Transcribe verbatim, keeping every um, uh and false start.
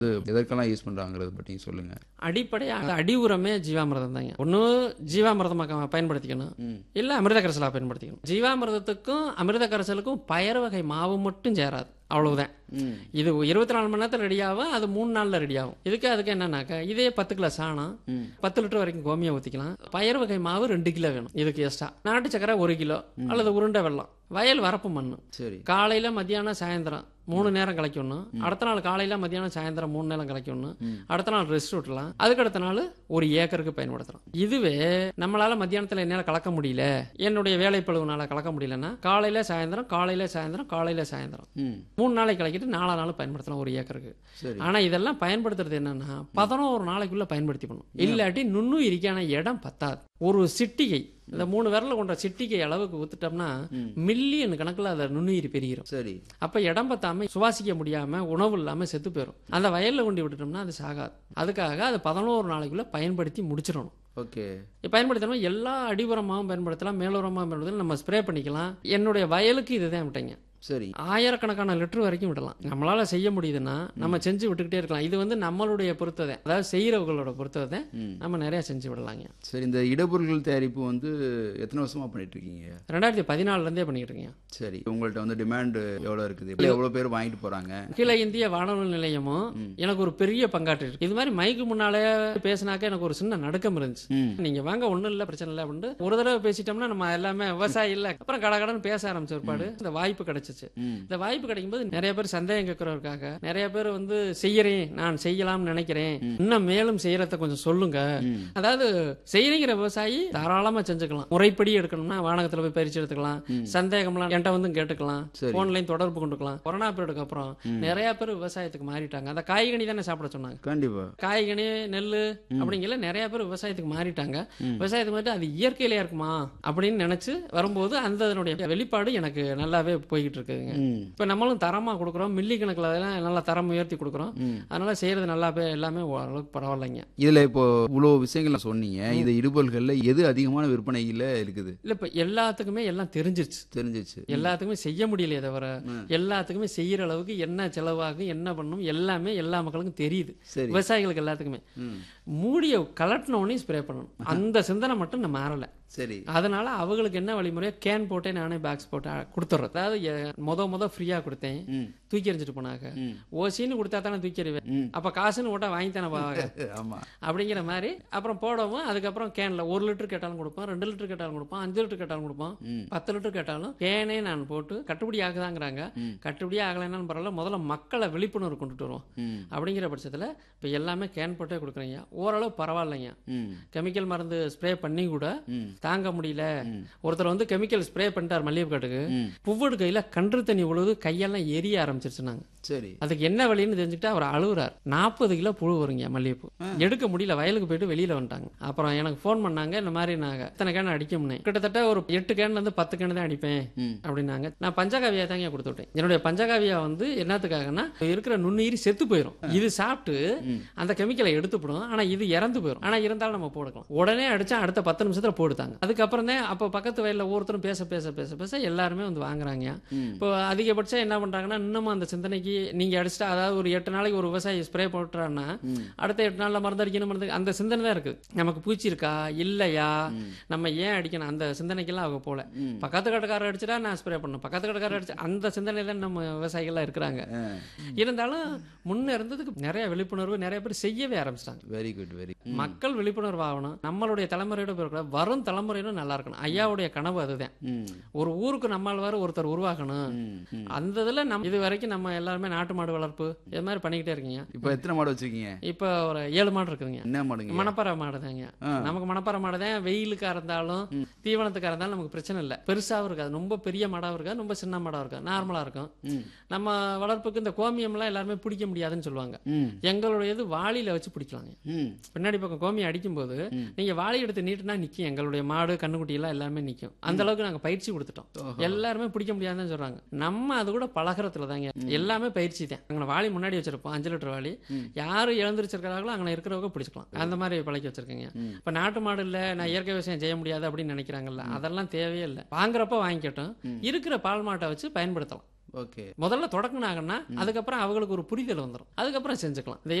எதற்கெல்லாம் use பண்றாங்கறத பத்தி சொல்லுங்க. அடிப்படையாக அடி உரமே ஜீவாமிர்தம் தாங்க. ஒன்று ஜீவாமிர்தமாக பயன்படுத்திக்கணும், இல்லை அமிர்த கரைசலாக பயன்படுத்திக்கணும். ஜீவாமிர்தத்துக்கும் அமிர்த கரைசலுக்கும் பயறு வகை மாவு மட்டும் சேராது, அவ்வளவுதான். இது இருபத்தி நாலு மணி நேரத்தில் ரெடி ஆகும், அது மூணு நாள்ல ரெடி ஆகும். இதுக்கு அதுக்கு என்னன்னாக்கா இதே பத்து கிலோ சாணம் பத்து லிட்டர் வரைக்கும் கோமியம் ஊற்றிக்கலாம். பயறு வகை மாவு ரெண்டு கிலோ வேணும். இதுக்கு எக்ஸ்ட்ரா நாட்டு சக்கரை ஒரு கிலோ அல்லது உருண்டை வெல்லம். வயல் வரப்பு மண்ணு. சரி. காலையில மத்தியானம் சாயந்தரம் மூணு நேரம் கலைக்கணும். அடுத்த நாள் காலையில மத்தியானம் சாயந்தரம் மூணு நேரம் கலைக்கணும். அடுத்த நாள் ரெஸ்ட் விட்டுலாம். அதுக்கு அடுத்த நாள் ஒரு ஏக்கருக்கு பயன்படுத்தலாம். இதுவே நம்மளால மத்தியானத்துல என்னால கலக்க முடியல, என்னுடைய வேலைப்பழுவுனால கலக்க முடியலன்னா காலையில சாயந்தரம் காலையில சாயந்தரம் காலையில சாயந்தரம் மூணு நாளைக்கு கலக்கிட்டு நாலா நாள் பயன்படுத்தலாம் ஒரு ஏக்கருக்கு. ஆனா இதெல்லாம் பயன்படுத்துறது என்னன்னா பதினோரு நாளைக்குள்ள பயன்படுத்தி பண்ணும். இல்லாட்டி நுண்ணுயிரிக்கான இடம் பத்தாது. ஒரு சிட்டிகை, இந்த மூணு விரல கொண்ட சிட்டிகை அளவுக்கு ஊத்துட்டோம்னா மில்லியன் கணக்குல அதை நுண்ணுயிரி பெருகிரும். சரி. அப்ப இடம் பத்தாம சுவாசிக்க முடியாம உணவு இல்லாம செத்து போயிடும். அந்த வயல்ல கொண்டு விட்டுட்டோம்னா அது சாகாது. அதுக்காக அது பதினோரு நாளைக்குள்ள பயன்படுத்தி முடிச்சிடணும். ஓகே. பயன்படுத்தணும். எல்லா அடிபுறமாகவும் பயன்படுத்தலாம், மேலுரமாகவும் பயன்படுத்தலாம், நம்ம ஸ்ப்ரே பண்ணிக்கலாம். என்னுடைய வயலுக்கு இதுதான் விட்டேங்க. சரி. ஆயிரக்கணக்கான லிட்டர் வரைக்கும் விடலாம். நம்மளால செய்ய முடியுதுன்னா நம்ம செஞ்சு விட்டுக்கிட்டே இருக்கலாம். இது வந்து நம்மளுடைய பொறுத்ததை, அதாவது செய்யறவங்களோட பொறுத்ததை நம்ம நிறைய செஞ்சு விடலாங்க. சரி. இந்த இடப்பொருட்கள் தயாரிப்பு வந்து எத்தனை வருஷமா பண்ணிட்டு இருக்கீங்க? ரெண்டாயிரத்தி பதினாலுல இருந்தே பண்ணிட்டு இருக்கீங்க. சரி. உங்கள்ட்ட வந்து டிமாண்ட் எவ்வளவு இருக்குது, எவ்வளவு பேர் வாங்கிட்டு போறாங்க? அகில இந்திய வானொலி நிலையமும் எனக்கு ஒரு பெரிய பங்காற்று இருக்கு. இது மாதிரி மைக்கு முன்னாலே பேசினாக்க எனக்கு ஒரு சின்ன நடுக்கம் இருந்துச்சு. நீங்க வாங்க ஒண்ணும் இல்ல, பிரச்சனை இல்லை அப்படின்னு ஒரு தடவை பேசிட்டோம்னா நம்ம எல்லாமே விவசாயி இல்ல. அப்புறம் கடகடன்னு பேச ஆரம்பிச்ச ஒருபாடு இந்த வாய்ப்பு கிடைச்சு. இந்த வாய்ப்பு கிடைக்கும் போது நிறைய பேர் சந்தேகம் கேட்கறதுக்காக நிறைய பேர் வந்து செய்யறேன், நான் செய்யலாம்னு நினைக்கிறேன், இன்னும் மேலும் செய்யறத கொஞ்சம் சொல்லுங்க. அதாவது செய்யற விவசாயி தாராளமா செஞ்சுக்கலாம். முறைப்படி எடுக்கணும்னா வானகத்துல போய் பயிற்சி எடுத்துக்கலாம். சந்தேகம்லாம் என்கிட்ட வந்து கேட்டுக்கலாம், போன்லைன் தொடர்பு கொண்டுக்கலாம். கொரோனா பீரியடுக்கு அப்புறம் நிறைய பேர் விவசாயத்துக்கு மாறிட்டாங்க. அந்த காய்கனி தானே சாப்பிட சொன்னாங்க. கண்டிப்பா. காய்கனி நெல்லு அப்படிங்கிற நிறைய பேர் விவசாயத்துக்கு மாறிட்டாங்க. விவசாயத்துக்கு மாறிட்டு அது இயற்கையிலே இருக்குமா அப்படின்னு நினைச்சு வரும்போது அந்த வெளிப்பாடு எனக்கு நல்லாவே போய்கிட்டு இருக்குதுங்க. இப்ப நம்மளும் தரமா கொடுக்குறோம், மில்லி கணக்குல நல்லா தரம் உயர்த்தி கொடுக்குறோம். அதனால செய்யறது நல்லா எல்லாமே ஓரளவுக்கு பரவாயில்லைங்க. இதுல இப்போ இவ்வளவு விஷயங்கள் சொன்னீங்க. இது இடுபொருள்கள்ல எது அதிகமான விற்பனையில இருக்குது? இல்ல இப்ப எல்லாத்துக்குமே எல்லாம் தெரிஞ்சிருச்சு தெரிஞ்சிருச்சு எல்லாத்துக்குமே செய்ய முடியலையே தவிர எல்லாத்துக்குமே செய்யற அளவுக்கு என்ன செலவாகும், என்ன பண்ணும் எல்லாமே எல்லா மக்களுக்கும் தெரியுது. விவசாயிகளுக்கு எல்லாத்துக்குமே மூடிய கலட்டின உடனே ஸ்ப்ரே பண்ணணும். அந்த சிந்தனை மட்டும் நம்ம மாறல. சரி. அதனால அவங்களுக்கு என்ன வழிமுறையோ கேன் போட்டே நானே பாக்ஸ் போட்டு கொடுத்துட்றேன். அதாவது முத முத ஃப்ரீயா கொடுத்தேன், தூக்கி எறிஞ்சிட்டு போனாங்க. ஓசின்னு கொடுத்தா தானே தூக்கி எறிவேன், அப்ப காசுன்னு போட்டா வாங்கி தானே போவாங்க அப்படிங்கிற மாதிரி. அப்புறம் போடவும் அதுக்கப்புறம் கேன்ல ஒரு லிட்டர் கேட்டாலும் கொடுப்போம், ரெண்டு லிட்டர் கேட்டாலும் கொடுப்போம், அஞ்சு லிட்டர் கேட்டாலும் கொடுப்போம், பத்து லிட்டர் கேட்டாலும் கேனே நான் போட்டு கட்டுப்படி ஆகுதாங்கிறாங்க. கட்டுப்படி ஆகலைன்னு பரவாயில்ல, முதல்ல மக்களை விழிப்புணர்வு கொண்டுட்டு வருவோம். அப்படிங்கிற பட்சத்துல இப்ப எல்லாமே கேன் போட்டே கொடுக்குறீங்க. ஓரளவு பரவாயில்லைங்க. கெமிக்கல் மருந்து ஸ்ப்ரே பண்ணி கூட தாங்க முடியல. ஒருத்தர் வந்து கெமிக்கல் ஸ்ப்ரே பண்ணிட்டார் மல்லிகை காட்டுக்கு, புவ்வடு கையில கன்று தண்ணி உழுது கையெல்லாம் எரிய ஆரம்பிச்சிருச்சுனாங்க. சரி. அதுக்கு என்ன வழின்னு தெரிஞ்சுக்கிட்டு அவர் அழுகுறார். நாற்பது கிலோ புழு வருங்க மல்லிகைப்பூ. எடுக்க முடியல, வயலுக்கு போயிட்டு வெளியில வந்துட்டாங்க. அப்புறம் எனக்கு போன் பண்ணாங்க, இந்த மாதிரி நாங்க இத்தனை கேன் அடிக்க முடியும், கிட்டத்தட்ட ஒரு எட்டு கேன்ல இருந்து பத்து கேன் தான் அடிப்பேன் அப்படின்னாங்க. நான் பஞ்சகாவியா தாங்க கொடுத்து விட்டேன். என்னுடைய பஞ்சகாவியா வந்து என்னத்துக்காகனா இருக்கிற நுண்ணுயிரி செத்து போயிடும். இது சாப்பிட்டு அந்த கெமிக்கலை எடுத்துப்படும், ஆனா இது இறந்து போயிடும். ஆனா இருந்தாலும் நம்ம போடலாம். உடனே அடிச்சா அடுத்த பத்து நிமிஷத்துல போடுத்தாங்க. அதுக்கப்புறம் தான் அப்ப பக்கத்து வயல்ல ஒவ்வொருத்தரும் பேச பேச பேச பேச எல்லாருமே வந்து வாங்குறாங்க. இப்போ அதிகபட்சம் என்ன பண்றாங்கன்னா இன்னமும் அந்த சிந்தனைக்கு நீங்க அடிச்சுட்டா, அதாவது ஒரு எட்டு நாளைக்கு ஒரு விவசாயி ஸ்ப்ரே போட்டுறான்னா அடுத்த எட்டு நாள்ல மருந்து அடிக்கணும், மருந்து அந்த சிந்தனை தான் இருக்கு. நமக்கு பூச்சி இருக்கா இல்லையா, நம்ம ஏன் அடிக்கணும், அந்த சிந்தனைக்கெல்லாம் அவங்க போல. பக்கத்து கடைக்காரர் அடிச்சுட்டா நான் ஸ்ப்ரே பண்ணணும், பக்கத்து கடைக்காரர் அடிச்சு அந்த சிந்தனையில நம்ம விவசாயிகள்லாம் இருக்கிறாங்க. இருந்தாலும் முன்ன இருந்ததுக்கு நிறைய விழிப்புணர்வு நிறைய பேர் செய்யவே ஆரம்பிச்சிட்டாங்க. Very good. வெரி மக்கள் விழிப்புணர்வு ஆகணும். நம்மளுடைய தலைமுறையோட வரும் தலைமுறையிலும் நல்லா இருக்கணும். ஐயாவுடைய கனவு அதுதான். ஒரு ஊருக்கு நம்மால் ஒருத்தர் உருவாக்கணும். அந்த இதுல நம்ம இது வரைக்கும் நம்ம எல்லாருமே நாட்டு மாடு வளர்ப்பு இது மாதிரி பண்ணிக்கிட்டே இருக்கீங்க. இப்ப எத்தனை மாடு வச்சிருக்கீங்க? இப்ப ஒரு ஏழு மாடு இருக்குதுங்க. என்ன மாடுங்க? மணப்பாறை மாடு தாங்க. நமக்கு மணப்பாறை மாடு தான். வெயிலுக்கா இருந்தாலும் தீவனத்துக்கா இருந்தாலும் நமக்கு பிரச்சனை இல்லை. பெருசாவும் இருக்காது, ரொம்ப பெரிய மாடாவும் இருக்காது, ரொம்ப சின்ன மாடாவும் இருக்காது, நார்மலா இருக்கும். நம்ம வளர்ப்புக்கு இந்த கோமியம் எல்லாம் எல்லாருமே பிடிக்க முடியாதுன்னு சொல்லுவாங்க. எங்களுடையது வாளியில வச்சு பிடிக்கலாங்க. பின்னாடி பக்கம் கோமியம் அடிக்கும் போது நீங்க வாளி எடுத்து நீட்டுனா நிக்கும். எங்களுடைய மாடு கண்ணுக்குட்டி எல்லாம் எல்லாமே நிக்கும். அந்த அளவுக்கு நாங்க பயிற்சி கொடுத்துட்டோம். எல்லாருமே பிடிக்க முடியாதுன்னு சொல்றாங்க. நம்ம அது கூட பழகிறதுல தாங்க எல்லாமே பயிற்சி தான். அங்க வாளி முன்னாடி வச்சிருப்போம், அஞ்சு லிட்டர் வாளி. யாரு எழுந்திருச்சிருக்கிறாங்களோ அங்க இருக்கிறவங்க பிடிச்சிக்கலாம். அந்த மாதிரி பழக்கி வச்சிருக்கீங்க. இப்ப நாட்டு மாடு இல்ல, நான் இயற்கை விவசாயம் செய்ய முடியாது அப்படின்னு நினைக்கிறாங்கல்ல, அதெல்லாம் தேவையே இல்லை. வாங்குறப்ப வாங்கிக்கட்டும், இருக்கிற பால் மாட்டை வச்சு பயன்படுத்தலாம். ஓகே. முதல்ல தொடக்குனாங்கன்னா அதுக்கப்புறம் அவங்களுக்கு ஒரு புரிதல் வந்துடும், அதுக்கப்புறம் செஞ்சுக்கலாம். இந்த